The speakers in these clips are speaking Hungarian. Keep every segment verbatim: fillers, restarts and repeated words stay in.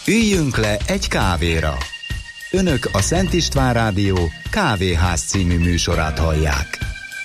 Üljünk le egy kávéra. Önök a Szent István Rádió Kávéház című műsorát hallják.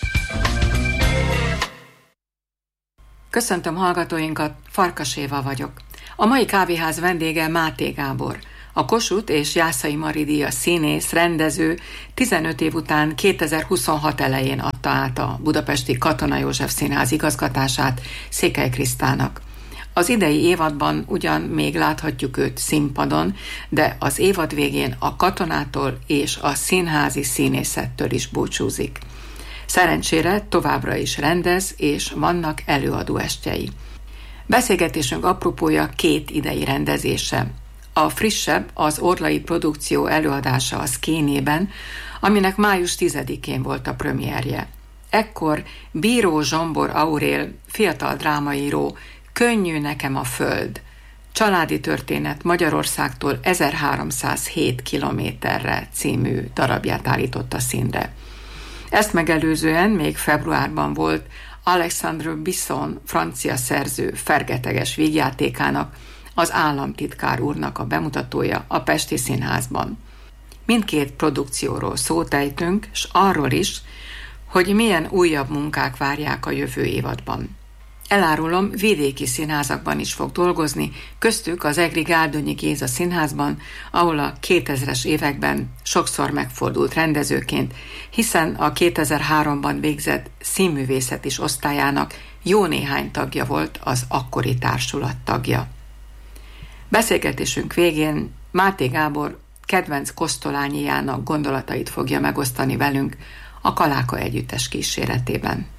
Köszöntöm hallgatóinkat, Farkas Éva vagyok. A mai kávéház vendége Máté Gábor. A Kossuth és Jászai Mari díjas színész, rendező tizenöt év után kétezer-huszonhat elején adta át a budapesti Katona József Színház igazgatását Székely Krisztának. Az idei évadban ugyan még láthatjuk őt színpadon, de az évad végén a Katonától és a színházi színészettől is búcsúzik. Szerencsére továbbra is rendez, és vannak előadóestjei. Beszélgetésünk apropója két idei rendezése. A frissebb az Orlai produkció előadása a Szkénében, aminek május tizedikén volt a premierje. Ekkor Bíró Zsombor Aurél, fiatal drámaíró, Könnyű nekem a föld, családi történet Magyarországtól ezerháromszázhét kilométerre című darabját állította színre. Ezt megelőzően még februárban volt Alexandre Bisson francia szerző fergeteges vígjátékának, az Államtitkár úrnak a bemutatója a Pesti Színházban. Mindkét produkcióról szót ejtünk, s arról is, hogy milyen újabb munkák várják a jövő évadban. Elárulom, vidéki színházakban is fog dolgozni, köztük az egri Gárdonyi Géza Színházban, ahol a kétezres években sokszor megfordult rendezőként, hiszen a kétezer-háromban végzett színművészet is osztályának jó néhány tagja volt az akkori társulat tagja. Beszélgetésünk végén Máté Gábor kedvenc kosztolányiának gondolatait fogja megosztani velünk a Kaláka együttes kíséretében.